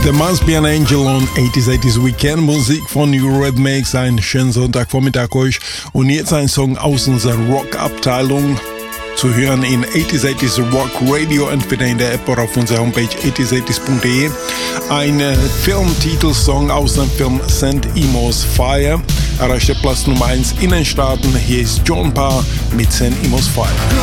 There Must Be an Angel on 80s Weekend. Musik von Eurythmics. Einen schönen Sonntagvormittag euch. Und jetzt ein Song aus unserer Rock-Abteilung. Zu hören in 80s Rock Radio, entweder in der App oder auf unserer Homepage 80s80s.de. Ein Filmtitelsong aus dem Film St. Elmo's Fire. Erreichte Platz Nummer 1 in den Staaten. Hier ist John Parr mit St. Elmo's Fire.